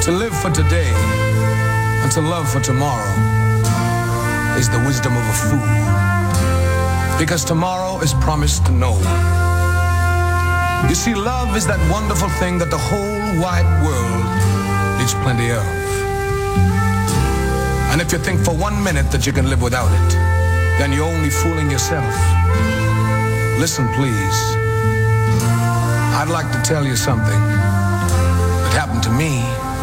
To live for today and to love for tomorrow is the wisdom of a fool. Because tomorrow is promised to no one. You see, love is that wonderful thing that the whole wide world needs plenty of. And if you think for 1 minute that you can live without it, then you're only fooling yourself. Listen, please. I'd like to tell you something that happened to me